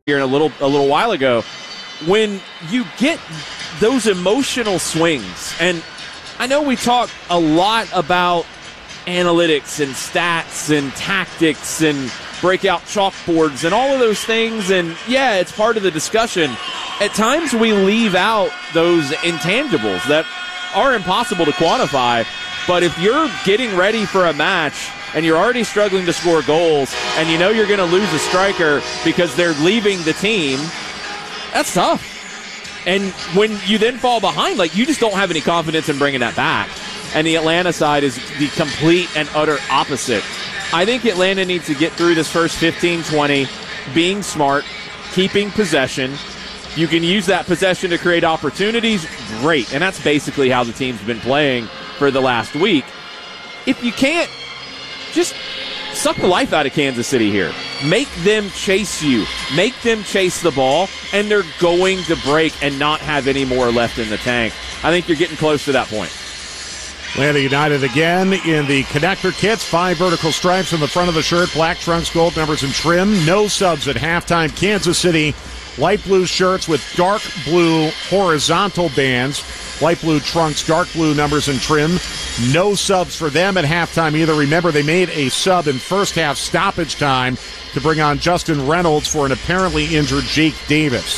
here a little while ago. When you get those emotional swings, and I know we talk a lot about analytics and stats and tactics and breakout chalkboards and all of those things, and yeah, it's part of the discussion. At times we leave out those intangibles that are impossible to quantify, but if you're getting ready for a match and you're already struggling to score goals and you know you're going to lose a striker because they're leaving the team, that's tough. And when you then fall behind, like, you just don't have any confidence in bringing that back. And the Atlanta side is the complete and utter opposite. I think Atlanta needs to get through this first 15-20, being smart, keeping possession. You can use that possession to create opportunities, great. And that's basically how the team's been playing for the last week. If you can't, just suck the life out of Kansas City here. Make them chase you. Make them chase the ball, and they're going to break and not have any more left in the tank. I think you're getting close to that point. Atlanta United again in the connector kits. 5 vertical stripes on the front of the shirt. Black trunks, gold numbers, and trim. No subs at halftime. Kansas City, light blue shirts with dark blue horizontal bands. Light blue trunks, dark blue numbers and trim. No subs for them at halftime either. Remember, they made a sub in first half stoppage time to bring on Justin Reynolds for an apparently injured Jake Davis.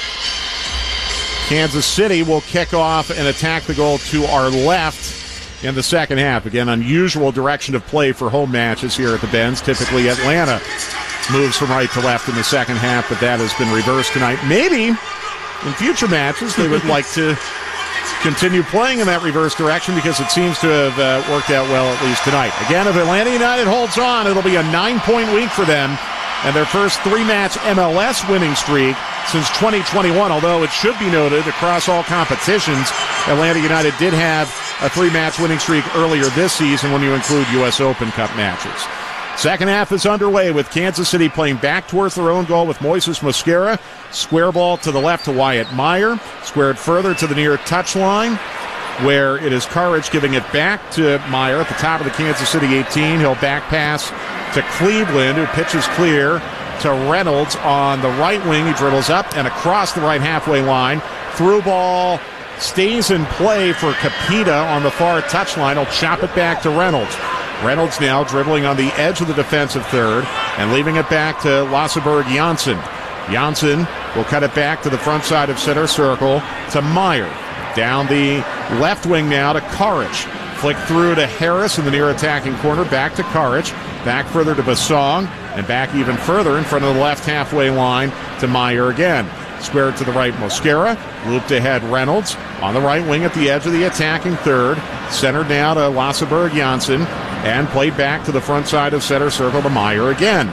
Kansas City will kick off and attack the goal to our left in the second half. Again, unusual direction of play for home matches here at the Benz. Typically, Atlanta moves from right to left in the second half, but that has been reversed tonight. Maybe in future matches they would like to continue playing in that reverse direction because it seems to have worked out well at least tonight. Again, if Atlanta United holds on, it'll be a 9-point week for them and their first 3-match MLS winning streak since 2021, although it should be noted across all competitions, Atlanta United did have a 3-match winning streak earlier this season when you include U.S. Open Cup matches. Second half is underway with Kansas City playing back towards their own goal with Moises Mosquera. Square ball to the left to Wyatt Meyer. Squared further to the near touchline, where it is Courage giving it back to Meyer at the top of the Kansas City 18. He'll back pass to Cleveland, who pitches clear to Reynolds on the right wing. He dribbles up and across the right halfway line. Through ball stays in play for Capita on the far touchline. He'll chop it back to Reynolds. Reynolds now dribbling on the edge of the defensive third and leaving it back to Lasseberg Janssen. Janssen will cut it back to the front side of center circle to Meyer. Down the left wing now to Courage. Flick through to Harris in the near attacking corner. Back to Courage. Back further to Bassong. And back even further in front of the left halfway line to Meyer again. Squared to the right Mosquera. Looped ahead Reynolds. On the right wing at the edge of the attacking third. Centered now to Lasseberg Janssen. And played back to the front side of center circle to Meyer again.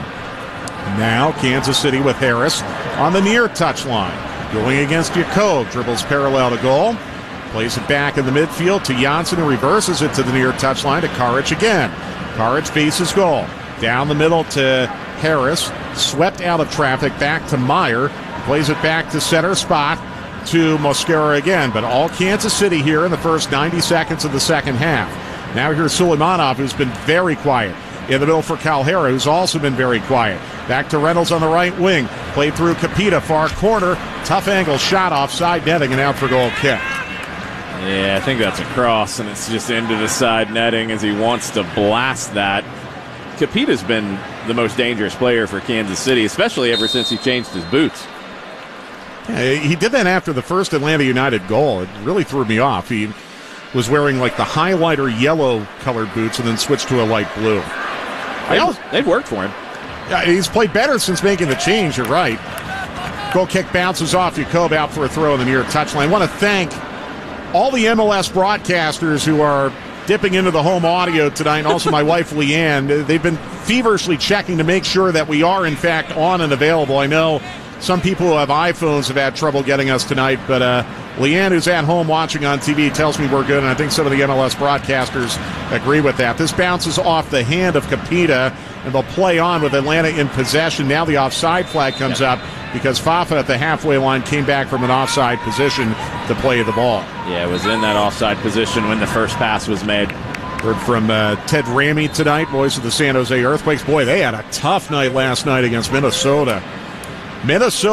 Now Kansas City with Harris on the near touchline. Going against Yacob. Dribbles parallel to goal. Plays it back in the midfield to Janssen, who reverses it to the near touchline to Courage again. Courage faces goal. Down the middle to Harris. Swept out of traffic back to Meyer. Plays it back to center spot to Mosquera again. But all Kansas City here in the first 90 seconds of the second half. Now here's Suleimanov, who's been very quiet. In the middle for Calhera, who's also been very quiet. Back to Reynolds on the right wing. Played through Capita, far corner. Tough angle shot off side netting and out for goal kick. Yeah, I think that's a cross, and it's just into the side netting as he wants to blast that. Capita's been the most dangerous player for Kansas City, especially ever since he changed his boots. Yeah, he did that after the first Atlanta United goal. It really threw me off. He was wearing like the highlighter yellow colored boots and then switched to a light blue. They've worked for him. Yeah, he's played better since making the change, you're right. Goal kick bounces off. Yacob out for a throw in the near touchline. I want to thank all the MLS broadcasters who are dipping into the home audio tonight, and also my wife, Leanne. They've been feverishly checking to make sure that we are, in fact, on and available. I know some people who have iPhones have had trouble getting us tonight, but Leanne, who's at home watching on TV, tells me we're good, and I think some of the MLS broadcasters agree with that. This bounces off the hand of Capita, and they'll play on with Atlanta in possession. Now the offside flag comes up because Fafa at the halfway line came back from an offside position to play the ball. Yeah, it was in that offside position when the first pass was made. Heard from Ted Ramey tonight, voice of the San Jose Earthquakes. Boy, they had a tough night last night against Minnesota. Minnesota